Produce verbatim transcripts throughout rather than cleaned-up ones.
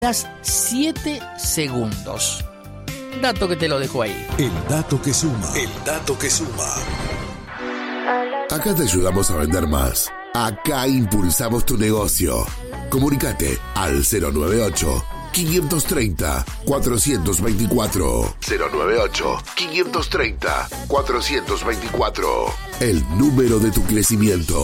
siete segundos. Dato que te lo dejo ahí. El dato que suma. El dato que suma. Acá te ayudamos a vender más. Acá impulsamos tu negocio. Comunicate al cero nueve ocho, quinientos treinta, cuatrocientos veinticuatro. cero nueve ocho, quinientos treinta, cuatrocientos veinticuatro. El número de tu crecimiento.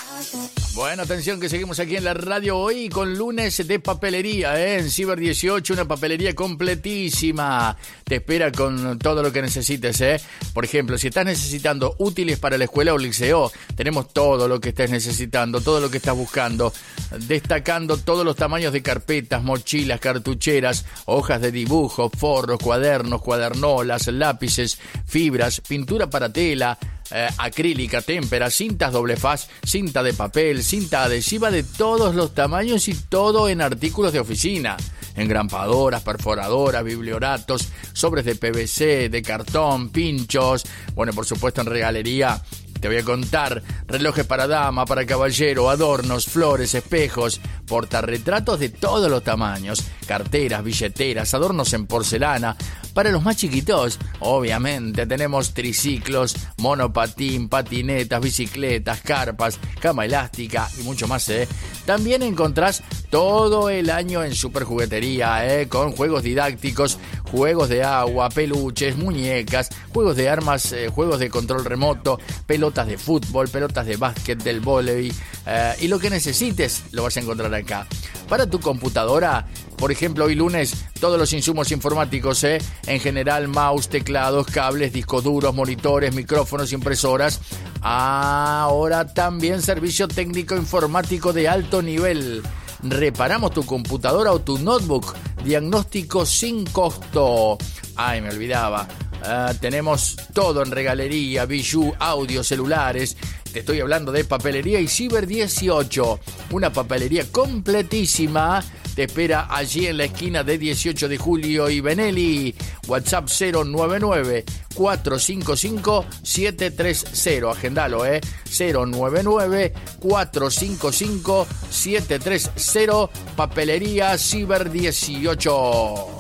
Bueno, atención que seguimos aquí en la radio hoy con lunes de papelería, ¿eh? En Ciber dieciocho, una papelería completísima. Te espera con todo lo que necesites, ¿eh? Por ejemplo, si estás necesitando útiles para la escuela o el liceo, tenemos todo lo que estés necesitando, todo lo que estás buscando, destacando todos los tamaños de carpetas, mochilas, cartucheras, hojas de dibujo, forros, cuadernos, cuadernolas, lápices, fibras, pintura para tela, Eh, acrílica, témpera, cintas doble faz, cinta de papel, cinta adhesiva de todos los tamaños y todo en artículos de oficina. Engrampadoras, perforadoras, biblioratos, sobres de P V C, de cartón, pinchos. Bueno, por supuesto en regalería te voy a contar relojes para dama, para caballero, adornos, flores, espejos, portarretratos de todos los tamaños, carteras, billeteras, adornos en porcelana. Para los más chiquitos, obviamente, tenemos triciclos, monopatín, patinetas, bicicletas, carpas, cama elástica y mucho más, ¿eh? También encontrás todo el año en Superjuguetería, ¿eh? Con juegos didácticos, juegos de agua, peluches, muñecas, juegos de armas, eh, juegos de control remoto, pelotas de fútbol, pelotas de básquet, del vóley, eh, y lo que necesites lo vas a encontrar acá. Para tu computadora, por ejemplo, hoy lunes, todos los insumos informáticos, ¿eh? En general, mouse, teclados, cables, discos duros, monitores, micrófonos, impresoras. Ahora también servicio técnico informático de alto nivel. Reparamos tu computadora o tu notebook. Diagnóstico sin costo. Ay, me olvidaba. Uh, tenemos todo en regalería, bijou, audio, celulares. Te estoy hablando de papelería y Ciber dieciocho. Una papelería completísima. Te espera allí en la esquina de dieciocho de julio y Benelli. WhatsApp cero nueve nueve, cuatro cinco cinco, siete tres cero. Agendalo, ¿eh? cero nueve nueve, cuatro cinco cinco, siete tres cero. Papelería Ciber dieciocho.